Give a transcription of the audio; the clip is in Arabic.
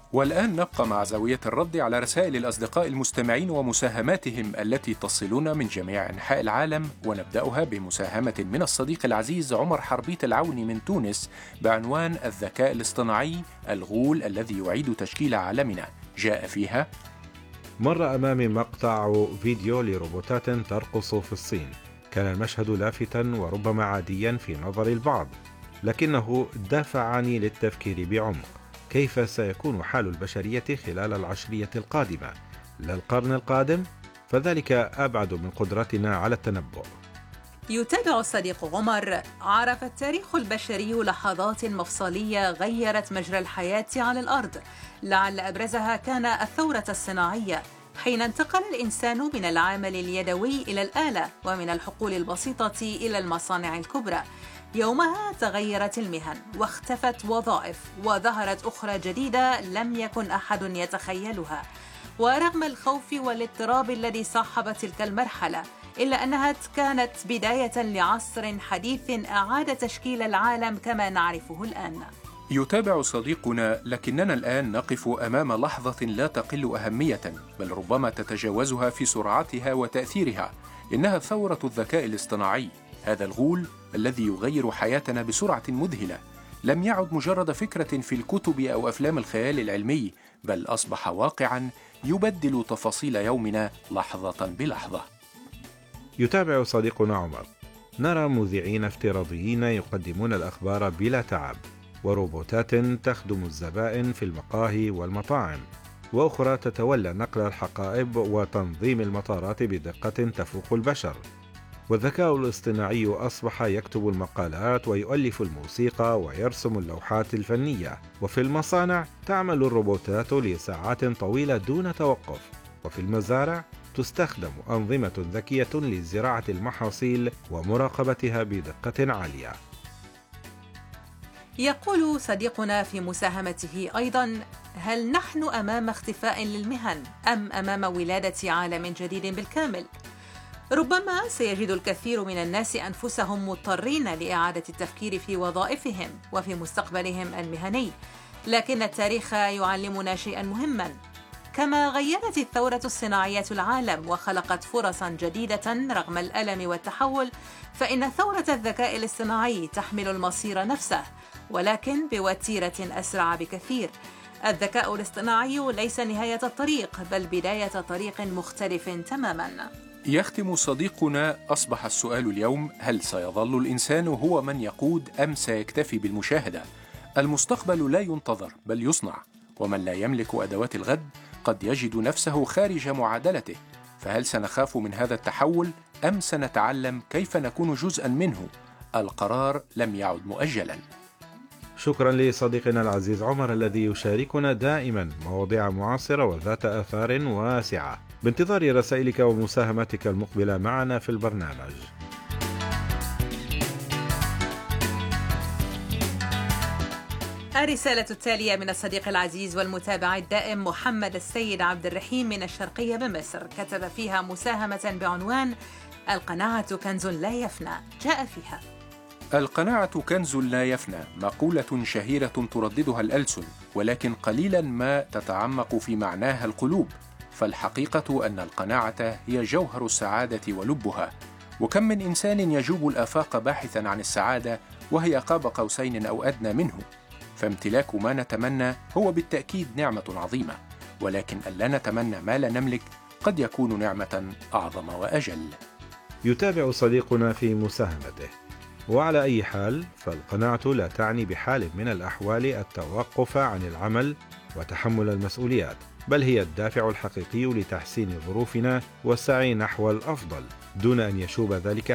والآن نبقى مع زاوية الرد على رسائل الأصدقاء المستمعين ومساهماتهم التي تصلنا من جميع أنحاء العالم، ونبدأها بمساهمة من الصديق العزيز عمر حربيت العوني من تونس بعنوان الذكاء الاصطناعي الغول الذي يعيد تشكيل عالمنا. جاء فيها: مر أمامي مقطع فيديو لروبوتات ترقص في الصين. كان المشهد لافتاً وربما عادياً في نظر البعض، لكنه دفعني للتفكير بعمق. كيف سيكون حال البشرية خلال العشرية القادمة؟ لا القرن القادم؟ فذلك أبعد من قدرتنا على التنبؤ. يتابع الصديق عمر: عرف التاريخ البشري لحظات مفصلية غيرت مجرى الحياة على الأرض، لعل أبرزها كان الثورة الصناعية، حين انتقل الإنسان من العمل اليدوي إلى الآلة، ومن الحقول البسيطة إلى المصانع الكبرى. يومها تغيرت المهن واختفت وظائف، وظهرت أخرى جديدة لم يكن أحد يتخيلها. ورغم الخوف والاضطراب الذي صاحب تلك المرحلة، إلا أنها كانت بداية لعصر حديث أعاد تشكيل العالم كما نعرفه الآن. يتابع صديقنا: لكننا الآن نقف أمام لحظة لا تقل أهمية، بل ربما تتجاوزها في سرعتها وتأثيرها. إنها ثورة الذكاء الاصطناعي، هذا الغول الذي يغير حياتنا بسرعة مذهلة. لم يعد مجرد فكرة في الكتب أو أفلام الخيال العلمي، بل أصبح واقعاً يبدل تفاصيل يومنا لحظة بلحظة. يتابع صديقنا عمر: نرى مذيعين افتراضيين يقدمون الأخبار بلا تعب، وروبوتات تخدم الزبائن في المقاهي والمطاعم، وأخرى تتولى نقل الحقائب وتنظيم المطارات بدقة تفوق البشر. والذكاء الاصطناعي أصبح يكتب المقالات ويؤلف الموسيقى ويرسم اللوحات الفنية. وفي المصانع تعمل الروبوتات لساعات طويلة دون توقف. وفي المزارع تستخدم أنظمة ذكية لزراعة المحاصيل ومراقبتها بدقة عالية. يقول صديقنا في مساهمته أيضاً: هل نحن أمام اختفاء للمهن أم أمام ولادة عالم جديد بالكامل؟ ربما سيجد الكثير من الناس أنفسهم مضطرين لإعادة التفكير في وظائفهم وفي مستقبلهم المهني، لكن التاريخ يعلمنا شيئاً مهماً. كما غيرت الثورة الصناعية العالم وخلقت فرصاً جديدة رغم الألم والتحول، فإن ثورة الذكاء الاصطناعي تحمل المصير نفسه، ولكن بوتيرة أسرع بكثير. الذكاء الاصطناعي ليس نهاية الطريق، بل بداية طريق مختلف تماماً. يختم صديقنا: أصبح السؤال اليوم: هل سيظل الإنسان هو من يقود أم سيكتفي بالمشاهدة؟ المستقبل لا ينتظر بل يصنع، ومن لا يملك أدوات الغد قد يجد نفسه خارج معادلته. فهل سنخاف من هذا التحول أم سنتعلم كيف نكون جزءاً منه؟ القرار لم يعد مؤجلاً. شكرا لصديقنا العزيز عمر الذي يشاركنا دائما مواضيع معاصرة وذات آثار واسعة. بانتظار رسائلك ومساهماتك المقبلة معنا في البرنامج. الرسالة التالية من الصديق العزيز والمتابع الدائم محمد السيد عبد الرحيم من الشرقية بمصر، كتب فيها مساهمة بعنوان: القناعة كنز لا يفنى. جاء فيها: القناعة كنز لا يفنى، مقولة شهيرة ترددها الألسن، ولكن قليلا ما تتعمق في معناها القلوب. فالحقيقة أن القناعة هي جوهر السعادة ولبها. وكم من إنسان يجوب الآفاق باحثا عن السعادة وهي قاب قوسين أو أدنى منه. فامتلاك ما نتمنى هو بالتأكيد نعمة عظيمة، ولكن ألا نتمنى ما لا نملك قد يكون نعمة أعظم وأجل. يتابع صديقنا في مساهمته: وعلى أي حال فالقناعة لا تعني بحال من الأحوال التوقف عن العمل وتحمل المسؤوليات، بل هي الدافع الحقيقي لتحسين ظروفنا والسعي نحو الأفضل، دون أن يشوب ذلك